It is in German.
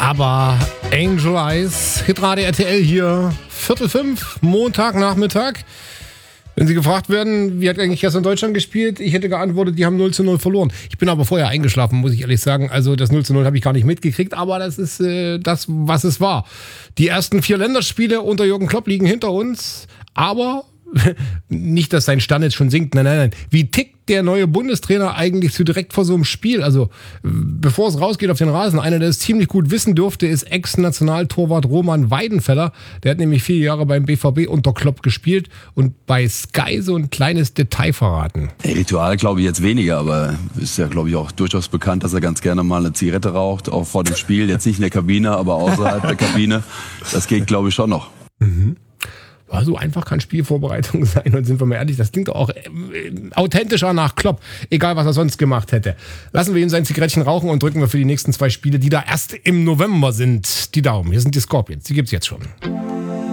Aber Angel Eyes, Hitradio RTL hier, 4:45, Montagnachmittag. Wenn Sie gefragt werden, wie hat eigentlich gestern Deutschland gespielt, ich hätte geantwortet, die haben 0:0 verloren. Ich bin aber vorher eingeschlafen, muss ich ehrlich sagen. Also das 0:0 habe ich gar nicht mitgekriegt, aber das ist das, was es war. Die ersten 4 Länderspiele unter Jürgen Klopp liegen hinter uns, aber nicht, dass sein Stand jetzt schon sinkt. Nein. Wie tickt der neue Bundestrainer eigentlich so direkt vor so einem Spiel? Also, bevor es rausgeht auf den Rasen, einer, der es ziemlich gut wissen dürfte, ist Ex-Nationaltorwart Roman Weidenfeller. Der hat nämlich 4 Jahre beim BVB unter Klopp gespielt und bei Sky so ein kleines Detail verraten. Ritual glaube ich jetzt weniger, aber ist ja, glaube ich, auch durchaus bekannt, dass er ganz gerne mal eine Zigarette raucht, auch vor dem Spiel. Jetzt nicht in der Kabine, aber außerhalb der Kabine. Das geht, glaube ich, schon noch. Mhm. So einfach kann Spielvorbereitung sein, und sind wir mal ehrlich, das klingt doch auch authentischer nach Klopp, egal was er sonst gemacht hätte. Lassen wir ihn sein Zigarettchen rauchen und drücken wir für die nächsten 2 Spiele, die da erst im November sind, die Daumen. Hier sind die Scorpions, die gibt's jetzt schon.